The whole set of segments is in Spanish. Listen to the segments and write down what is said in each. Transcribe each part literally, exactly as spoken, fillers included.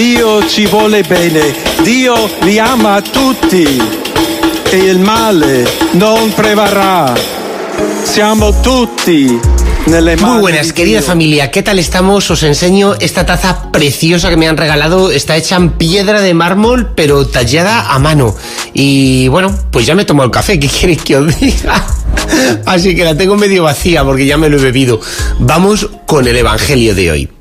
Dio ci vuole bene, Dio li ama a tutti e il male non prevarrà. Siamo tutti nelle mani. Muy buenas, querida familia, ¿qué tal estamos? Os enseño esta taza preciosa que me han regalado. Está hecha en piedra de mármol, pero tallada a mano. Y bueno, pues ya me tomo el café, ¿qué queréis que os diga? Así que la tengo medio vacía porque ya me lo he bebido. Vamos con el Evangelio de hoy.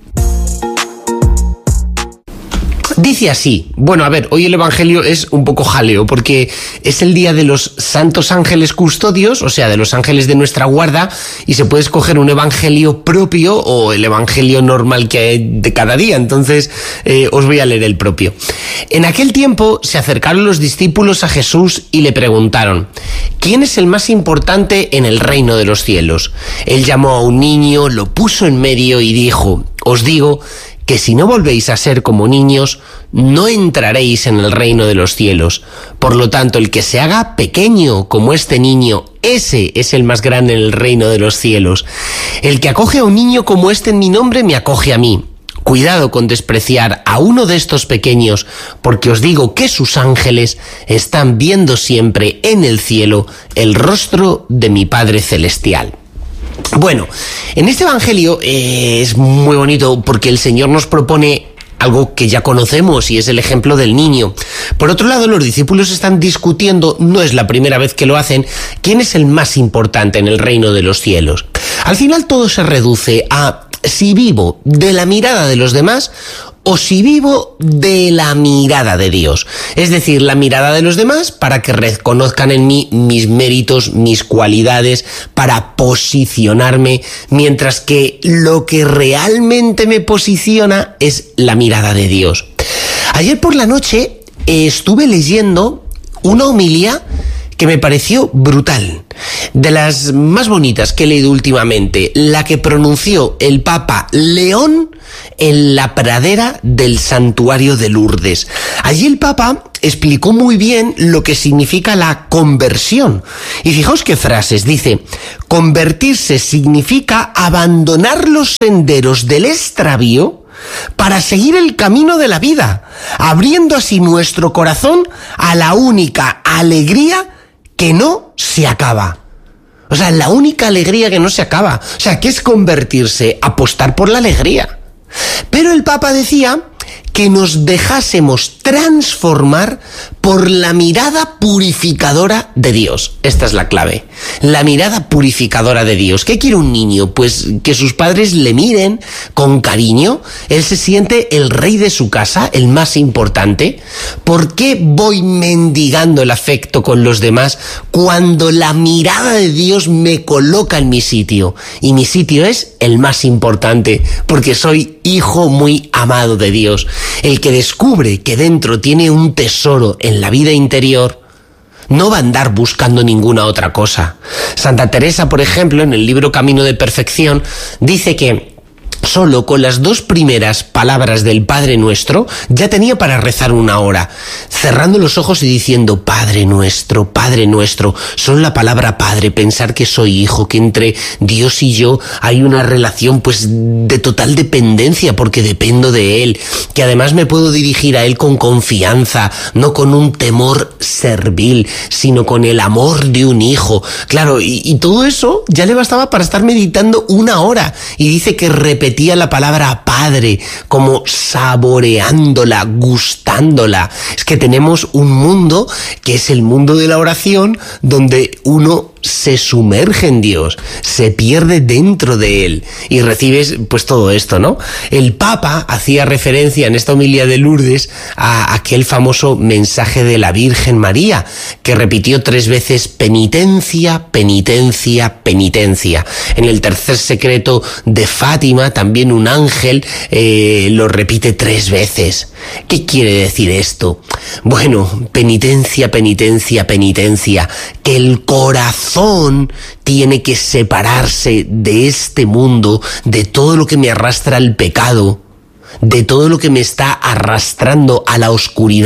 Dice así, bueno, a ver, hoy el Evangelio es un poco jaleo porque es el día de los santos ángeles custodios, o sea, de los ángeles de nuestra guarda, y se puede escoger un Evangelio propio o el Evangelio normal que hay de cada día. Entonces, eh, os voy a leer el propio. En aquel tiempo se acercaron los discípulos a Jesús y le preguntaron, ¿quién es el más importante en el reino de los cielos? Él llamó a un niño, lo puso en medio y dijo, os digo que si no volvéis a ser como niños, no entraréis en el reino de los cielos. Por lo tanto, el que se haga pequeño como este niño, ese es el más grande en el reino de los cielos. El que acoge a un niño como este en mi nombre, me acoge a mí. Cuidado con despreciar a uno de estos pequeños, porque os digo que sus ángeles están viendo siempre en el cielo el rostro de mi Padre Celestial. Bueno, en este Evangelio eh, es muy bonito porque el Señor nos propone algo que ya conocemos y es el ejemplo del niño. Por otro lado, los discípulos están discutiendo, no es la primera vez que lo hacen, quién es el más importante en el reino de los cielos. Al final todo se reduce a si vivo de la mirada de los demás o si vivo de la mirada de Dios. Es decir, la mirada de los demás para que reconozcan en mí mis méritos, mis cualidades, para posicionarme, mientras que lo que realmente me posiciona es la mirada de Dios. Ayer por la noche eh, estuve leyendo una homilía que me pareció brutal, de las más bonitas que he leído últimamente, la que pronunció el Papa León en la pradera del santuario de Lourdes. Allí el Papa explicó muy bien lo que significa la conversión. Y fijaos qué frases, dice, convertirse significa abandonar los senderos del extravío para seguir el camino de la vida, abriendo así nuestro corazón a la única alegría que no se acaba. O sea, la única alegría que no se acaba. O sea, ¿qué es convertirse? Apostar por la alegría. Pero el Papa decía que nos dejásemos transformar por la mirada purificadora de Dios. Esta es la clave. La mirada purificadora de Dios. ¿Qué quiere un niño? Pues que sus padres le miren con cariño. Él se siente el rey de su casa, el más importante. ¿Por qué voy mendigando el afecto con los demás cuando la mirada de Dios me coloca en mi sitio? Y mi sitio es el más importante, porque soy hijo muy amado de Dios. El que descubre que dentro tiene un tesoro en la vida interior no va a andar buscando ninguna otra cosa. Santa Teresa, por ejemplo, en el libro Camino de Perfección, dice que solo con las dos primeras palabras del Padre Nuestro ya tenía para rezar una hora, cerrando los ojos y diciendo Padre Nuestro, Padre Nuestro. Solo la palabra Padre, pensar que soy hijo, que entre Dios y yo hay una relación pues de total dependencia porque dependo de Él, que además me puedo dirigir a Él con confianza, no con un temor servil, sino con el amor de un hijo. Claro, y, y todo eso ya le bastaba para estar meditando una hora, y dice que repetía la palabra Padre como saboreándola, gustándola. Es que tenemos un mundo que es el mundo de la oración, donde uno se sumerge en Dios, se pierde dentro de Él y recibes pues todo esto, ¿no? El Papa hacía referencia en esta homilía de Lourdes a aquel famoso mensaje de la Virgen María, que repitió tres veces penitencia, penitencia, penitencia. En el tercer secreto de Fátima también un ángel eh, lo repite tres veces. ¿Qué quiere decir esto? Bueno, penitencia, penitencia, penitencia, que el corazón tiene que separarse de este mundo, de todo lo que me arrastra al pecado, de todo lo que me está arrastrando a la oscuridad,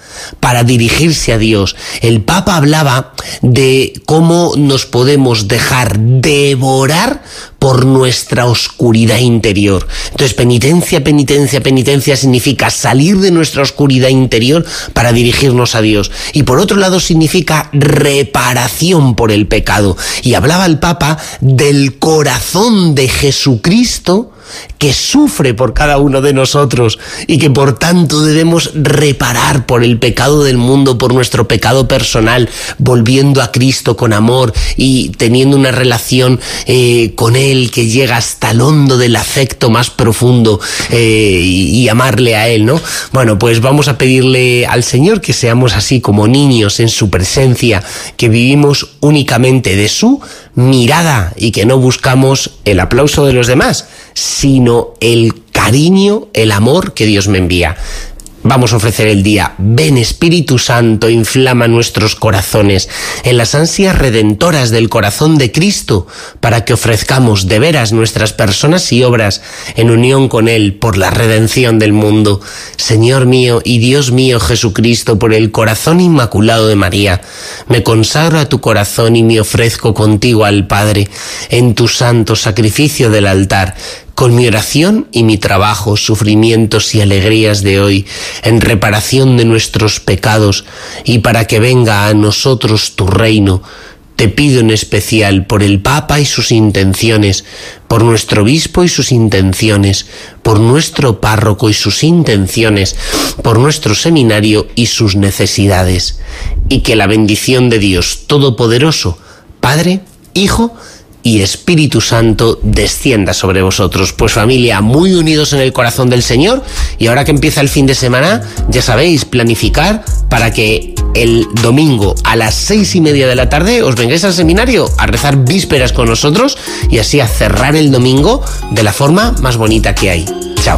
para dirigirse a Dios. El Papa hablaba de cómo nos podemos dejar devorar por nuestra oscuridad interior. Entonces, penitencia, penitencia, penitencia significa salir de nuestra oscuridad interior para dirigirnos a Dios. Y por otro lado significa reparación por el pecado. Y hablaba el Papa del corazón de Jesucristo que sufre por cada uno de nosotros y que por tanto debemos reparar por el pecado del mundo, por nuestro pecado personal, volviendo a Cristo con amor y teniendo una relación eh, con Él que llega hasta el hondo del afecto más profundo eh, y, y amarle a Él, ¿no? Bueno, pues vamos a pedirle al Señor que seamos así como niños en su presencia, que vivimos únicamente de su mirada y que no buscamos el aplauso de los demás, sino el cariño, el amor que Dios me envía. Vamos a ofrecer el día. Ven Espíritu Santo, inflama nuestros corazones en las ansias redentoras del corazón de Cristo, para que ofrezcamos de veras nuestras personas y obras en unión con Él por la redención del mundo. Señor mío y Dios mío Jesucristo, por el corazón inmaculado de María, me consagro a tu corazón y me ofrezco contigo al Padre en tu santo sacrificio del altar, con mi oración y mi trabajo, sufrimientos y alegrías de hoy, en reparación de nuestros pecados y para que venga a nosotros tu reino. Te pido en especial por el Papa y sus intenciones, por nuestro obispo y sus intenciones, por nuestro párroco y sus intenciones, por nuestro seminario y sus necesidades, y que la bendición de Dios Todopoderoso, Padre, Hijo y Espíritu Santo descienda sobre vosotros. Pues familia, muy unidos en el corazón del Señor, y ahora que empieza el fin de semana, ya sabéis, planificar para que el domingo a las seis y media de la tarde os vengáis al seminario a rezar vísperas con nosotros y así a cerrar el domingo de la forma más bonita que hay. Chao.